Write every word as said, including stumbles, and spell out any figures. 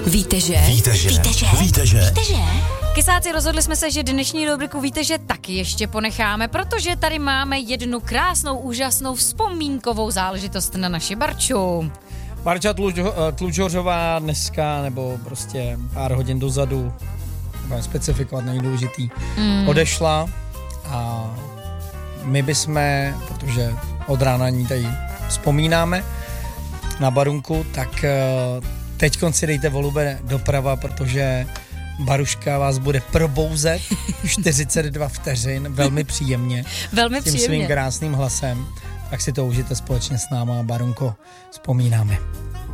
Víte, že? Víte, že? Víte, že? Víte, že? Víte, že? Kysáci, rozhodli jsme se, že dnešní rubriku Víte, že taky ještě ponecháme, protože tady máme jednu krásnou, úžasnou vzpomínkovou záležitost na naši Barču. Barča Tlučořová dneska, nebo prostě pár hodin dozadu, budeme specifikovat, není důležitý, mm. odešla a my bychom, protože od rána ní tady vzpomínáme na Barunku, tak teď si dejte volube doprava, protože Baruška vás bude probouzet čtyřicet dva vteřin, velmi příjemně. Velmi tím příjemně. svým krásným hlasem. Tak si to užijte společně s náma, Barunko, vzpomínáme.